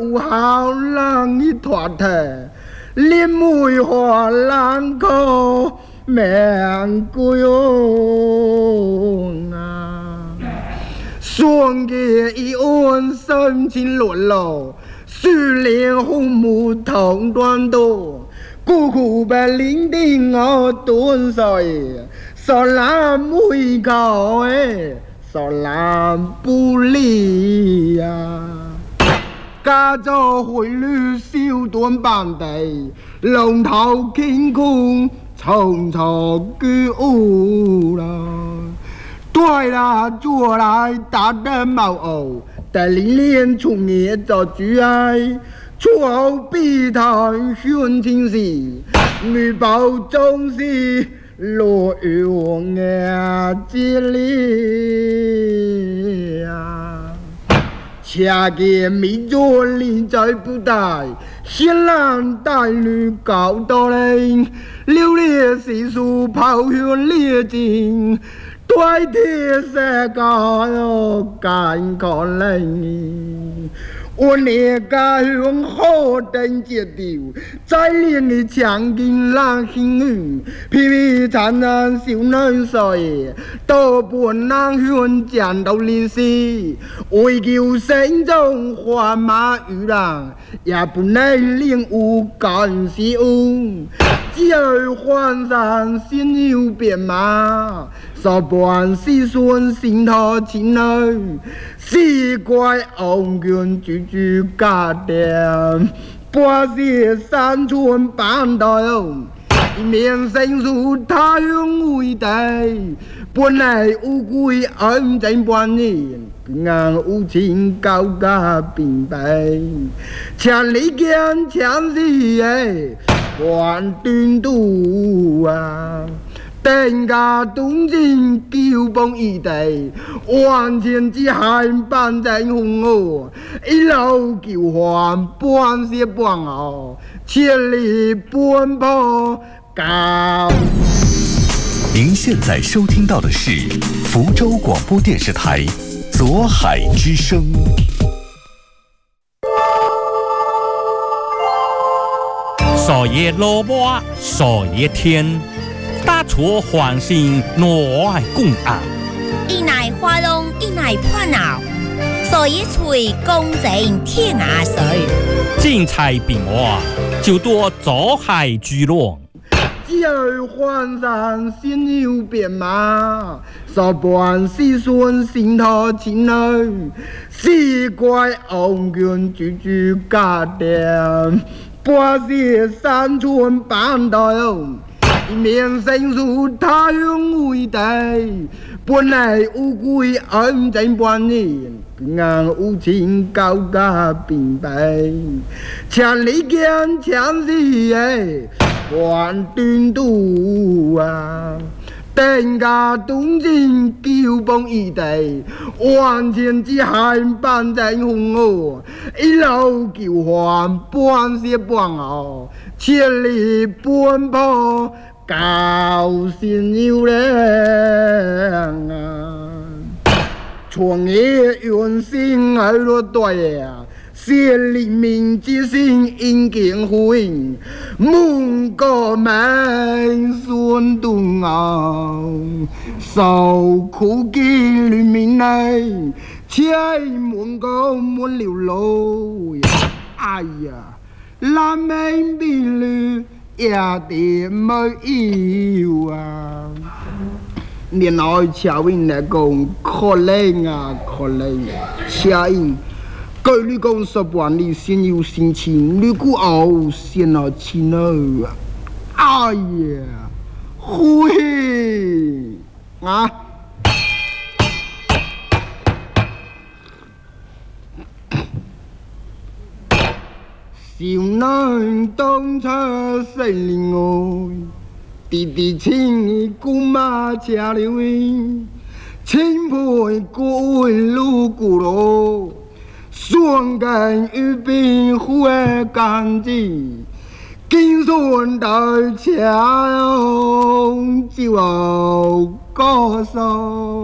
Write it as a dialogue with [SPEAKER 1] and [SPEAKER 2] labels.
[SPEAKER 1] 有好人一团体，林梅花人可命贵啊！双月一岸深情落落，树林红木同端多，孤苦白伶仃我端水，少男梅口诶，少男不离呀！家族汇率小短板地，龙头乾坤重重居屋啦。对啦，做来打的毛偶，带领练出业做主爱，出后必谈宣情事，女宝总是落于我眼睛里啊。恰见米作立在不带，显然带女高多嘞，流烈细数抛向烈尽。对天世界哟，干可怜。我列家乡好等接丢，再练的强劲浪心语，皮皮惨惨小女婿，多半人向战斗烈士，为求心中欢马与人，也不能领悟干事误。只有换上新油变马，少半世孙心头情侣，四怪红军句句家店，八些山川半岛，一面生疏他乡为地，本来乌龟安正半年。平安无情，高家并备，千里间千里耶，万端渡啊！天家东京九崩一地，万千之海半正红哦，一路救还半些半哦，千里奔波高。
[SPEAKER 2] 您现在收听到的是福州广播电视台左海之声。
[SPEAKER 3] 少爷萝卜少爷天，大厨欢心我爱共啊，
[SPEAKER 4] 一奶花龙一奶破脑，少爷吹公正天涯水，
[SPEAKER 3] 精彩变化就多左海聚落。
[SPEAKER 1] 只有换上新油变马，少半世孙心头情侣，四怪红军句句家店，八些山川半岛，一面生疏他乡为地，本来乌龟安正半年，平安无情高家并备，千里间千里耶。万端渡啊！天家东京九崩一地，万千之海半正红哦，一路救还半些半哦，千里奔波高新有人啊！创业用心而落对呀。谢黎明之心应景回，蒙古门孙东昂，受苦经吕明来，且蒙古门流路。哎呀，南门边路也得没有啊！连爱乔云来讲，可怜啊，可怜，乔云。各你讲十万里先有心情，你估后先有情啊！哎呀，灰啊！少男当初谁恋爱，弟弟情姑妈家里位，亲陪过路古罗。双根玉柄护干净，金顺到桥就高手。